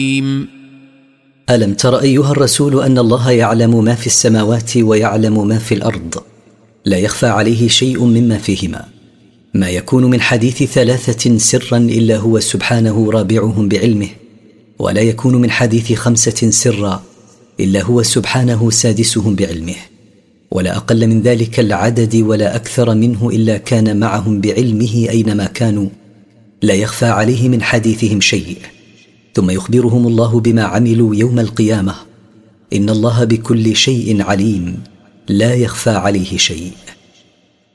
ألم تر أيها الرسول أن الله يعلم ما في السماوات ويعلم ما في الأرض، لا يخفى عليه شيء مما فيهما. ما يكون من حديث ثلاثة سرا إلا هو سبحانه رابعهم بعلمه، ولا يكون من حديث 5 سرا إلا هو سبحانه سادسهم بعلمه، ولا أقل من ذلك العدد ولا أكثر منه إلا كان معهم بعلمه أينما كانوا، لا يخفى عليه من حديثهم شيء. ثم يخبرهم الله بما عملوا يوم القيامة. إن الله بكل شيء عليم، لا يخفى عليه شيء.